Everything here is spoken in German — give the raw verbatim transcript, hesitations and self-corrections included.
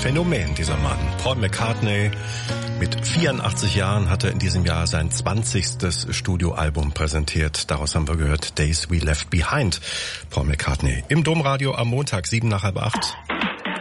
Phänomen, dieser Mann. Paul McCartney. Mit vierundachtzig Jahren hat er in diesem Jahr sein zwanzigstes Studioalbum präsentiert. Daraus haben wir gehört Days We Left Behind. Paul McCartney im Domradio am Montag, sieben nach halb acht.